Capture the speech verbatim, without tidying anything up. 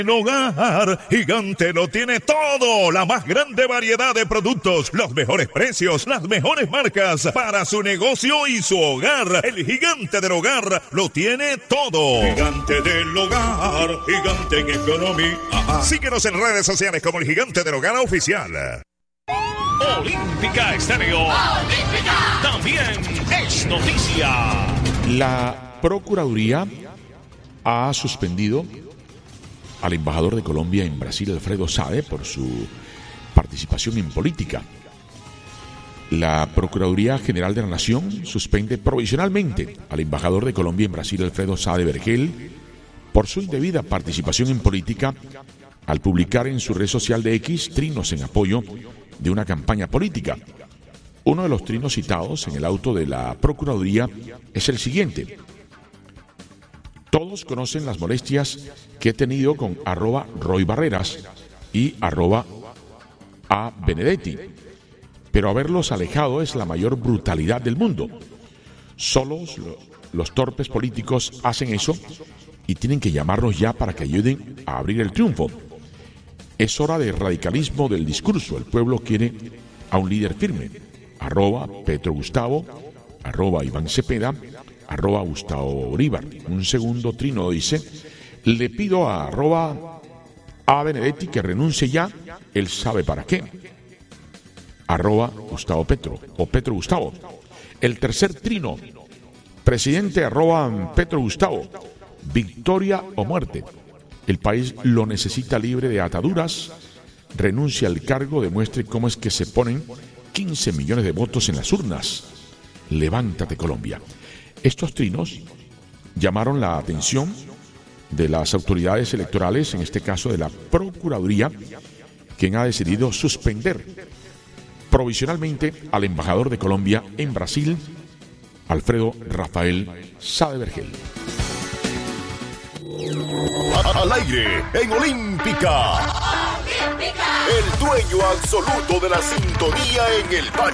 El hogar Gigante lo tiene todo, la más grande variedad de productos, los mejores precios, las mejores marcas para su negocio y su hogar. El Gigante del Hogar lo tiene todo. Gigante del Hogar, Gigante en economía. Síguenos en redes sociales como el Gigante del Hogar Oficial. Olímpica Estéreo. Olímpica. También es noticia. La Procuraduría ha suspendido al embajador de Colombia en Brasil, Alfredo Sade, por su participación en política. La Procuraduría General de la Nación suspende provisionalmente al embajador de Colombia en Brasil, Alfredo Sade Vergel, por su indebida participación en política al publicar en su red social de X trinos en apoyo de una campaña política. Uno de los trinos citados en el auto de la Procuraduría es el siguiente: todos conocen las molestias que he tenido con arroba Roy Barreras y arroba a Benedetti, pero haberlos alejado es la mayor brutalidad del mundo. Solos los torpes políticos hacen eso y tienen que llamarnos ya para que ayuden a abrir el triunfo. Es hora de radicalismo del discurso. El pueblo quiere a un líder firme. Arroba Petro Gustavo, arroba Iván Cepeda, arroba Gustavo Bolívar. Un segundo trino dice: le pido a arroba a Benedetti que renuncie ya, él sabe para qué. Arroba Gustavo Petro o Petro Gustavo. El tercer trino: presidente arroba Petro Gustavo, victoria o muerte. El país lo necesita libre de ataduras. Renuncia al cargo, demuestre cómo es que se ponen quince millones de votos en las urnas. Levántate, Colombia. Estos trinos llamaron la atención de las autoridades electorales, en este caso de la Procuraduría, quien ha decidido suspender provisionalmente al embajador de Colombia en Brasil, Alfredo Rafael Sade Vergel. Al aire en Olímpica. Olímpica. El dueño absoluto de la sintonía en el